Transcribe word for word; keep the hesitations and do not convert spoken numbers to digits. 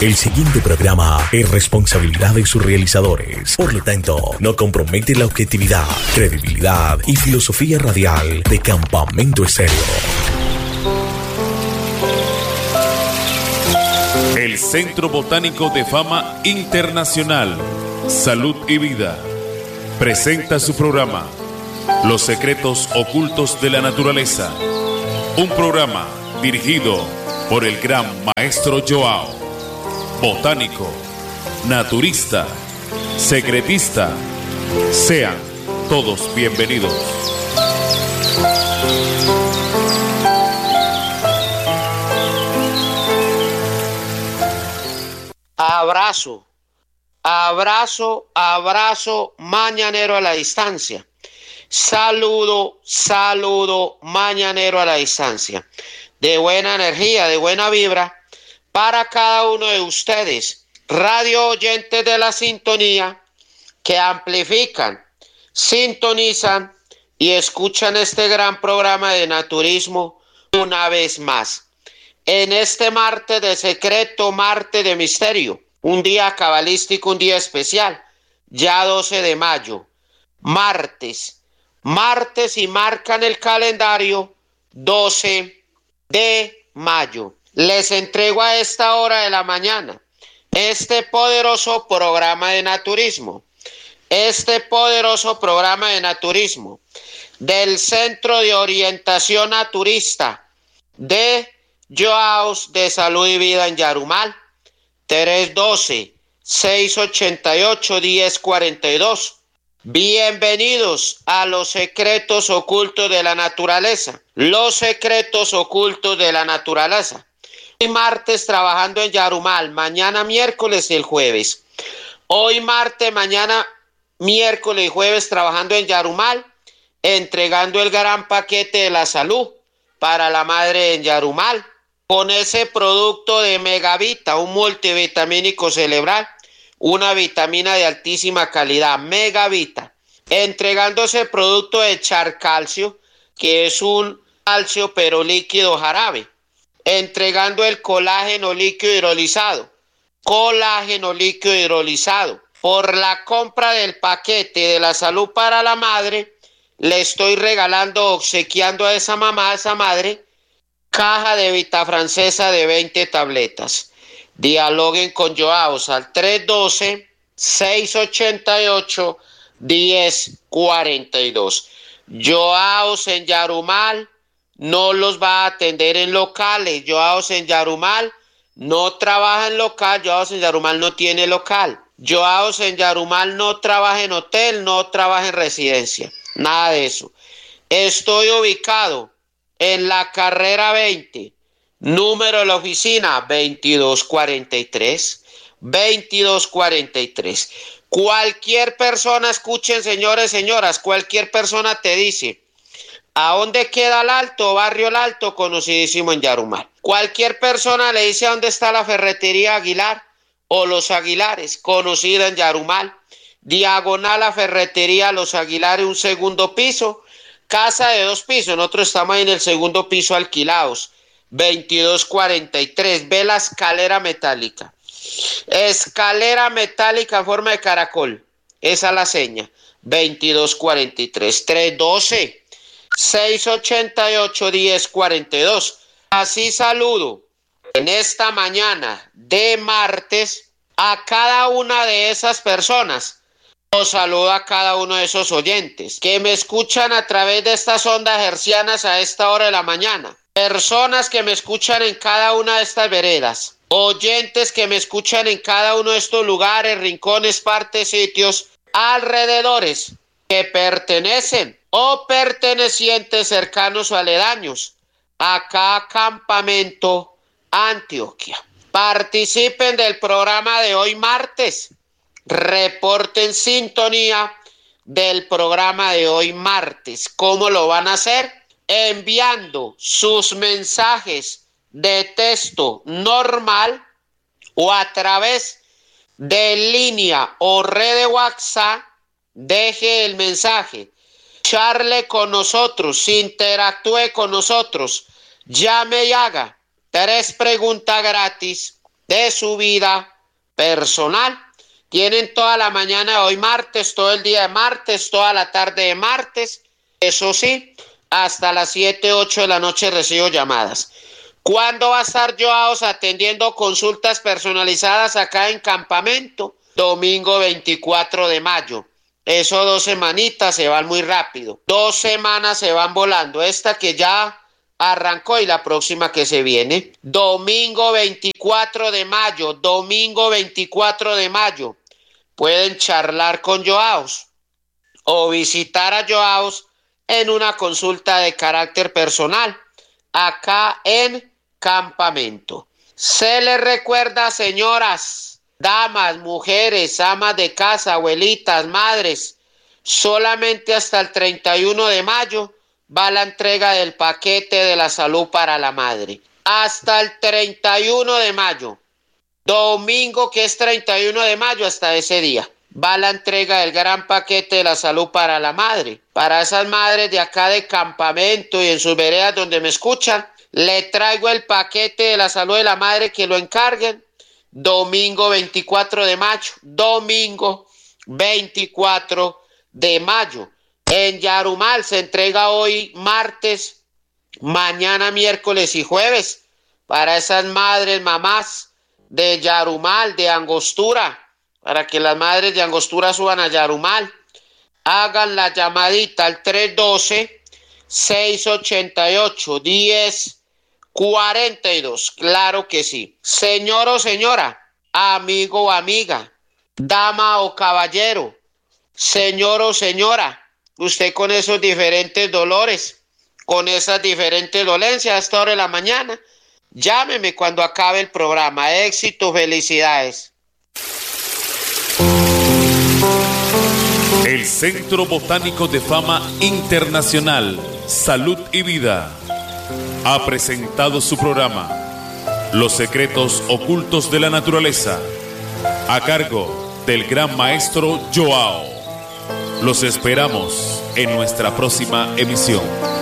El siguiente programa es responsabilidad de sus realizadores. Por lo tanto, no compromete la objetividad, credibilidad y filosofía radial de Campamento Estéreo. El Centro Botánico de Fama Internacional, Salud y Vida, presenta su programa Los Secretos Ocultos de la Naturaleza. Un programa dirigido por el gran maestro Joao, botánico, naturista, secretista. Sean todos bienvenidos. Abrazo, abrazo, abrazo mañanero a la distancia. Saludo, saludo mañanero a la distancia. De buena energía, de buena vibra para cada uno de ustedes, radio oyentes de la sintonía, que amplifican, sintonizan y escuchan este gran programa de naturismo una vez más. En este martes de secreto, martes de misterio, un día cabalístico, un día especial, ya doce de mayo, martes, martes y marcan el calendario doce de mayo. Les entrego a esta hora de la mañana este poderoso programa de naturismo, este poderoso programa de naturismo del Centro de Orientación Naturista de Joaos de Salud y Vida en Yarumal, tres uno dos, seis ocho ocho, uno cero cuatro dos. Bienvenidos a los secretos ocultos de la naturaleza, los secretos ocultos de la naturaleza. Hoy martes trabajando en Yarumal, mañana miércoles y el jueves. Hoy martes, mañana miércoles y jueves trabajando en Yarumal, entregando el gran paquete de la salud para la madre en Yarumal, con ese producto de Megavita, un multivitamínico cerebral, una vitamina de altísima calidad, Megavita, entregando ese producto de Charcalcio, que es un calcio pero líquido jarabe, entregando el colágeno líquido hidrolizado, colágeno líquido hidrolizado. Por la compra del paquete de la salud para la madre, le estoy regalando, obsequiando a esa mamá, a esa madre, caja de Vita Francesa de veinte tabletas. Dialoguen con Joaos al tres uno dos, seis ocho ocho, uno cero cuatro dos. Joaos en Yarumal no los va a atender en locales. Joaos en Yarumal no trabaja en local. Joaos en Yarumal no tiene local. Joaos en Yarumal no trabaja en hotel, no trabaja en residencia. Nada de eso. Estoy ubicado en la carrera veinte, número de la oficina veintidós cuarenta y tres, veintidós cuarenta y tres. Cualquier persona, escuchen señores, señoras, cualquier persona te dice, ¿a dónde queda el Alto? Barrio El Alto, conocidísimo en Yarumal. Cualquier persona le dice a dónde está la ferretería Aguilar o Los Aguilares, conocida en Yarumal. Diagonal a ferretería Los Aguilares, un segundo piso. Casa de dos pisos, nosotros estamos en el segundo piso alquilados, veintidós cuarenta y tres, ve la escalera metálica, escalera metálica en forma de caracol, esa es la seña, veintidós cuarenta y tres, tres uno dos, seis ocho ocho, uno cero cuatro dos. Así saludo en esta mañana de martes a cada una de esas personas. Los saludo a cada uno de esos oyentes que me escuchan a través de estas ondas hercianas a esta hora de la mañana. Personas que me escuchan en cada una de estas veredas. Oyentes que me escuchan en cada uno de estos lugares, rincones, partes, sitios, alrededores que pertenecen o pertenecientes cercanos o aledaños a cada campamento Antioquia. Participen del programa de hoy martes. Reporten sintonía del programa de hoy martes. ¿Cómo lo van a hacer? Enviando sus mensajes de texto normal o a través de línea o red de WhatsApp. Deje el mensaje, charle con nosotros, interactúe con nosotros, llame y haga tres preguntas gratis de su vida personal. Tienen toda la mañana de hoy martes, todo el día de martes, toda la tarde de martes. Eso sí, hasta las siete, ocho de la noche recibo llamadas. ¿Cuándo va a estar Joaos atendiendo consultas personalizadas acá en Campamento? Domingo veinticuatro de mayo. Eso dos semanitas se van muy rápido. Dos semanas se van volando. Esta que ya arrancó y la próxima que se viene. Domingo veinticuatro de mayo. Domingo veinticuatro de mayo. Pueden charlar con Joaos o visitar a Joaos en una consulta de carácter personal acá en Campamento. Se les recuerda, señoras, damas, mujeres, amas de casa, abuelitas, madres, solamente hasta el treinta y uno de mayo va la entrega del paquete de la salud para la madre. Hasta el treinta y uno de mayo, domingo que es treinta y uno de mayo, hasta ese día, va la entrega del gran paquete de la salud para la madre. Para esas madres de acá de Campamento y en sus veredas donde me escuchan, le traigo el paquete de la salud de la madre, que lo encarguen. Domingo veinticuatro de mayo, domingo veinticuatro de mayo. En Yarumal se entrega hoy martes, mañana miércoles y jueves para esas madres, mamás de Yarumal, de Angostura, para que las madres de Angostura suban a Yarumal. Hagan la llamadita al tres uno dos, seis ocho ocho, uno cero cuarenta y dos. Claro que sí. Señor o señora, amigo o amiga, dama o caballero, señor o señora, usted con esos diferentes dolores, con esas diferentes dolencias a esta hora de la mañana, llámeme cuando acabe el programa. Éxito, felicidades. El Centro Botánico de Fama Internacional, Salud y Vida, ha presentado su programa Los secretos ocultos de la naturaleza, a cargo del gran maestro Joao. Los esperamos en nuestra próxima emisión.